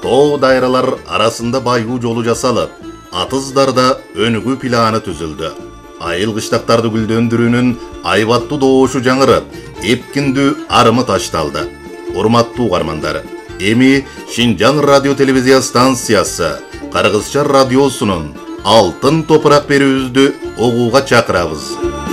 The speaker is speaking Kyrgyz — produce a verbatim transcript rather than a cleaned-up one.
Too dайралар арасында байгуу жолу жасалып, атыздарда өнүгүү планы түзүлдү. Айыл кыштактарды гүлдөндүрүүнүн айбаттуу добушу жаңырып, эпкиндүү арымы ташталды. Урматтуу угармандар, эми Шинжаң радио телевизия станциясы Кыргызча радиосунун Алтын топурак берүүбүздү угууга чакырабыз.